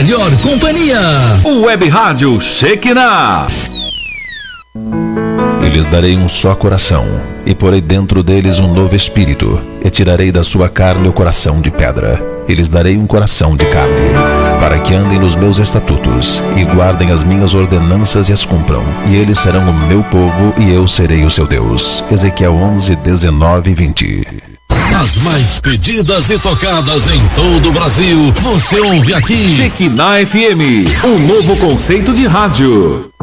melhor companhia. Web Rádio Shekinah. E lhes darei um só coração, e porei dentro deles um novo espírito, e tirarei da sua carne o coração de pedra, e lhes darei um coração de carne, para que andem nos meus estatutos, e guardem as minhas ordenanças e as cumpram, e eles serão o meu povo, e eu serei o seu Deus. Ezequiel 11, 19 e 20. As mais pedidas e tocadas em todo o Brasil, você ouve aqui. Shekinah FM, um novo conceito de rádio.